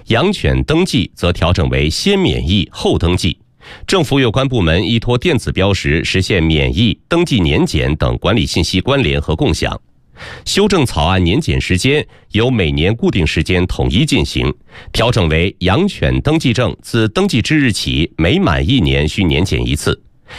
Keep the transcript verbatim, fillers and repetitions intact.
养犬登记则调整为先免疫后登记。政府有关部门依托电子标识实现免疫、登记年检等管理信息关联和共享。修正草案年检时间由每年固定时间统一进行，调整为养犬登记证自登记之日起每满一年需年检一次。